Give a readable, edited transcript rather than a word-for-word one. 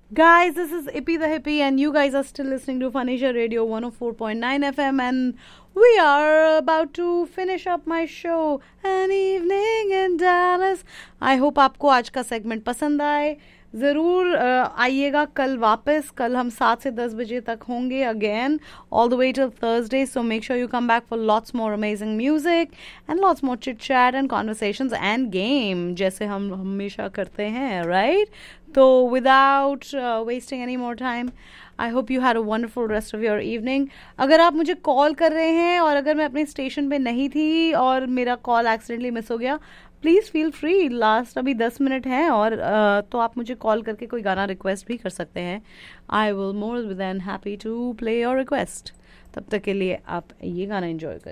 Guys, this is Ippy the Hippie, and you guys are still listening to Phanisha Radio 104.9 FM, and we are about to finish up my show, An Evening in Dallas. I hope आपको आज का segment पसंद आए. ज़रूर आइएगा कल वापस. कल हम 7 से 10 बजे तक होंगे again all the way till Thursday. So make sure you come back for lots more amazing music and lots more chit chat and conversations and game जैसे हम हमेशा करते हैं, right? So without wasting any more time, I hope you had a wonderful rest of your evening. अगर आप मुझे call कर रहे हैं और अगर मैं अपने स्टेशन पे नहीं थी और मेरा कॉल एक्सीडेंटली मिस हो गया, प्लीज़ फील फ्री. लास्ट अभी 10 मिनट हैं और तो आप मुझे कॉल करके कोई गाना रिक्वेस्ट भी कर सकते हैं. I will more than happy to play your request. तब तक के लिए आप ये गाना एंजॉय करें.